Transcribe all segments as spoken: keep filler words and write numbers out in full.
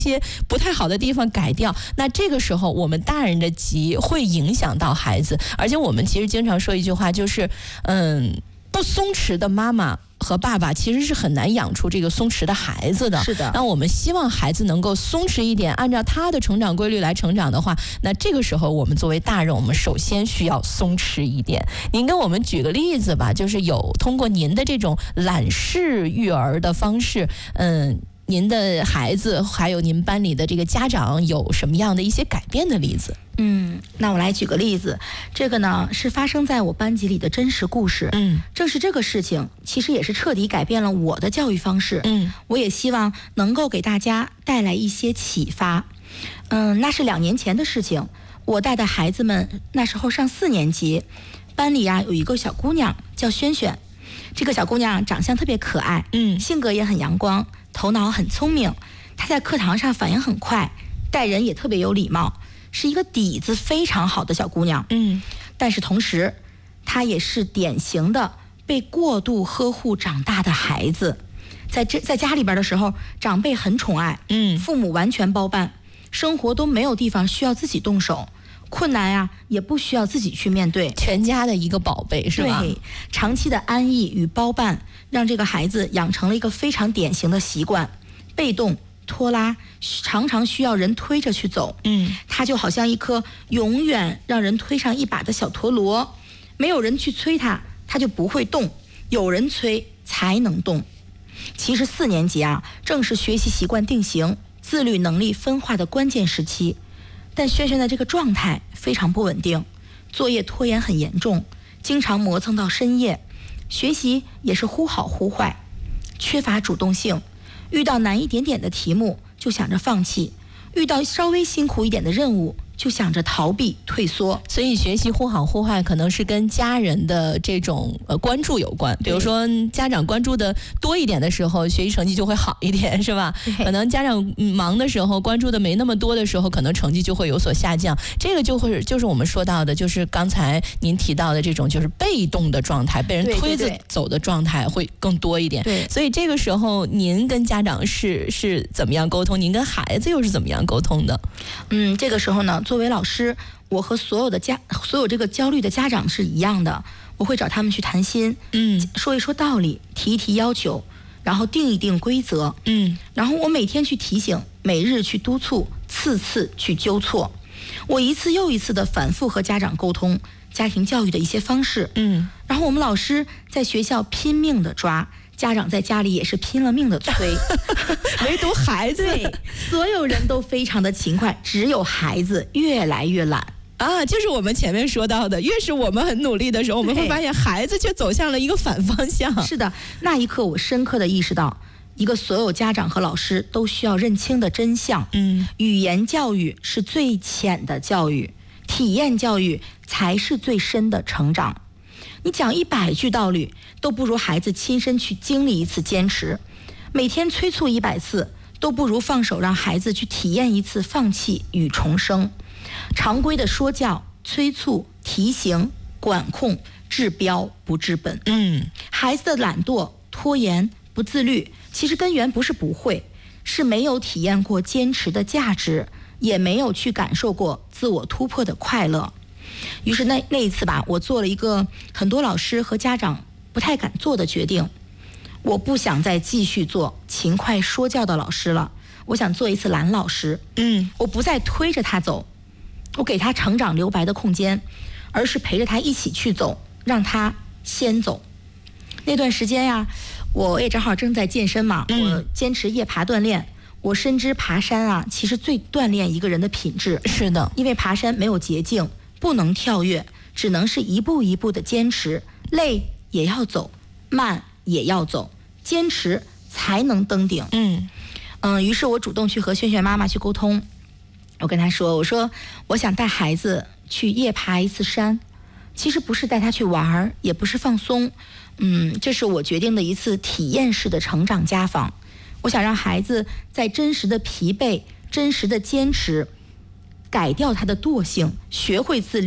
些不太好的地方改掉，那这个时候我们大人的急会影响到孩子，而且我们其实经常说一句话，就是嗯，不松弛的妈妈和爸爸其实是很难养出这个松弛的孩子的。 是的。 那我们希望孩子能够松弛一点，按照他的成长规律来成长的话，那这个时候我们作为大人，我们首先需要松弛一点。您跟我们举个例子吧，就是有通过您的这种懒式育儿的方式，嗯。您的孩子还有您班里的这个家长有什么样的一些改变的例子？ 嗯，那我来举个例子，这个呢是发生在我班级里的真实故事。 嗯， 正是这个事情，其实也是彻底改变了我的教育方式。 嗯， 我也希望能够给大家带来一些启发。嗯，那是两年前的事情，我带的孩子们那时候上四年级，班里啊有一个小姑娘叫萱萱，这个小姑娘长相特别可爱， 嗯， 性格也很阳光。头脑很聪明，他在课堂上反应很快，待人也特别有礼貌，是一个底子非常好的小姑娘。 嗯， 但是同时，她也是典型的被过度呵护长大的孩子。在这在家里边的时候，长辈很宠爱， 嗯， 父母完全包办，生活都没有地方需要自己动手，困难呀、啊、也不需要自己去面对， 全家的一个宝贝是吧？ 对，长期的安逸与包办，让这个孩子养成了一个非常典型的习惯，被动拖拉，常常需要人推着去走。 嗯， 他就好像一颗永远让人推上一把的小陀螺，没有人去催他，他就不会动，有人催才能动。其实四年级啊，正是学习习惯定型、自律能力分化的关键时期，但萱萱的这个状态非常不稳定，作业拖延很严重，经常磨蹭到深夜，学习也是忽好忽坏，缺乏主动性，遇到难一点点的题目就想着放弃，遇到稍微辛苦一点的任务就想着逃避退缩。 所以学习忽好忽坏可能是跟家人的这种呃关注有关，比如说家长关注的多一点的时候，学习成绩就会好一点，是吧？可能家长忙的时候，关注的没那么多的时候，可能成绩就会有所下降。这个就会就是我们说到的，就是刚才您提到的这种就是被动的状态，被人推着走的状态会更多一点。 对， 所以这个时候您跟家长是是怎么样沟通？您跟孩子又是怎么样沟通的？ 嗯，这个时候呢，作为老师，我和所有的家所有这个焦虑的家长是一样的，我会找他们去谈心， 嗯， 说一说道理，提一提要求，然后定一定规则， 嗯， 然后我每天去提醒，每日去督促，次次去纠错，我一次又一次的反复和家长沟通家庭教育的一些方式， 嗯， 然后我们老师在学校拼命的抓，家长在家里也是拼了命的催， 唯独孩子， 对，所有人都非常的勤快，只有孩子越来越懒啊，就是我们前面说到的，越是我们很努力的时候，我们会发现孩子却走向了一个反方向。 是的，那一刻我深刻的意识到，一个所有家长和老师都需要认清的真相。 嗯， 语言教育是最浅的教育，体验教育才是最深的成长。你讲一百句道理，都不如孩子亲身去经历一次坚持；每天催促一百次，都不如放手让孩子去体验一次放弃与重生。常规的说教、催促、提醒、管控，治标不治本。 嗯， 孩子的懒惰、拖延、不自律，其实根源不是不会，是没有体验过坚持的价值，也没有去感受过自我突破的快乐。于是那那一次吧，我做了一个很多老师和家长不太敢做的决定，我不想再继续做勤快说教的老师了，我想做一次懒老师。 嗯， 我不再推着他走，我给他成长留白的空间，而是陪着他一起去走，让他先走。那段时间呀，我也正好正在健身嘛， 嗯、 我坚持夜爬锻炼。我深知爬山啊，其实最锻炼一个人的品质。 是的， 因为爬山没有捷径，不能跳跃，只能是一步一步的坚持，累也要走，慢也要走，坚持才能登顶。 嗯嗯，于是我主动去和萱萱妈妈去沟通，我跟她说，我说我想带孩子去夜爬一次山，其实不是带他去玩，也不是放松，嗯，这是我决定的一次体验式的成长家访。我想让孩子在真实的疲惫、真实的坚持，改掉他的惰性，学会自律，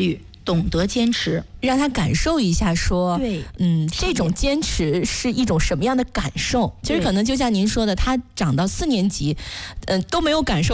懂得坚持， 让他感受一下说， 对， 嗯，这种坚持是一种什么样的感受？其实可能就像您说的，他长到四年级，嗯、呃，都没有感受